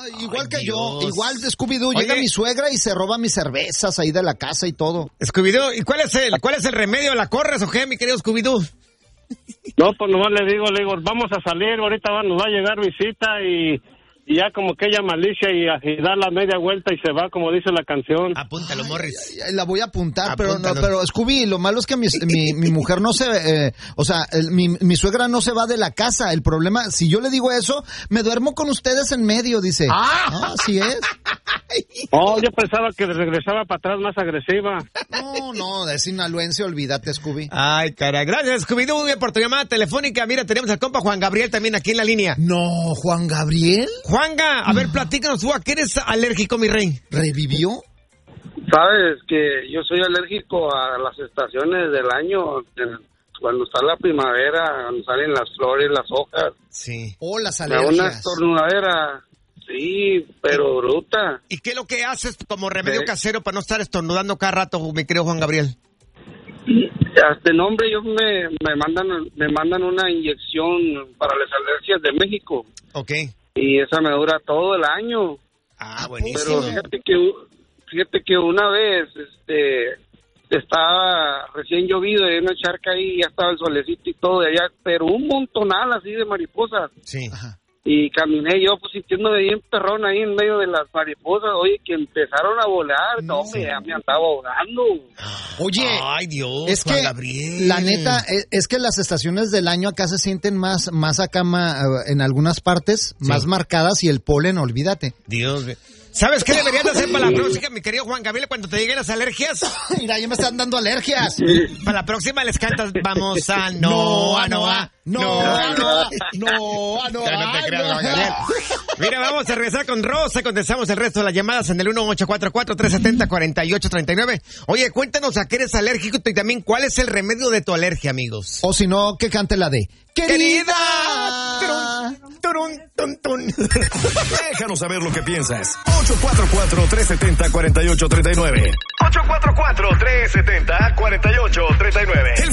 Igual que yo, igual de Scooby-Doo. Llega mi suegra y se roba mis cervezas ahí de la casa y todo. Scooby-Doo, ¿y cuál es el remedio? ¿La corres o qué, mi querido Scooby-Doo? No, pues nomás le digo, vamos a salir, ahorita nos va a llegar visita y ya como que ella malicia y da la media vuelta y se va, como dice la canción. Apúntalo, Morris. La voy a apuntar, pero Scooby, lo malo es que mi mujer no se, mi suegra no se va de la casa. El problema, si yo le digo eso, me duermo con ustedes en medio, dice. Así es. Oh, yo pensaba que regresaba para atrás más agresiva. No, de sinaloense, olvídate, Scooby. Ay, cara, gracias, Scooby-Doo, por tu llamada telefónica. Mira, tenemos al compa Juan Gabriel también aquí en la línea. No, Juan Gabriel. Juanga, a ver, platícanos tú, ¿a qué eres alérgico, mi rey? ¿Revivió? Sabes que yo soy alérgico a las estaciones del año, cuando está la primavera, cuando salen las flores, las hojas. Sí. Las alergias. Una estornudadera, sí, pero bruta. ¿Y qué es lo que haces como remedio casero para no estar estornudando cada rato, mi querido Juan Gabriel? Hasta nombre, ellos me mandan una inyección para las alergias de México. Ok. Y esa me dura todo el año. Buenísimo. Pero fíjate que una vez, estaba recién llovido y hay una charca ahí, ya estaba el solecito y todo de allá, pero un montonal así de mariposas. Sí. Ajá. Y caminé yo pues sintiéndome bien perrón ahí en medio de las mariposas, oye, que empezaron a volar, ya me andaba ahogando. Oye, ay Dios, es Juan que Gabriel. la neta es que las estaciones del año acá se sienten más acá en algunas partes, más marcadas, y el polen, olvídate. Dios mío. ¿Sabes qué deberías hacer para la próxima, mi querido Juan Gabriel, cuando te lleguen las alergias? Mira, ya me están dando alergias. Para la próxima les cantas, vamos a Noa. No te creas, Juan Gabriel. Mira, vamos a regresar con Rosa, contestamos el resto de las llamadas en el 1844-370-4839. Oye, cuéntanos a qué eres alérgico y también cuál es el remedio de tu alergia, amigos. O si no, que cante la de ¡Querida! Déjanos saber lo que piensas. 844-370-4839. 844-370-4839. El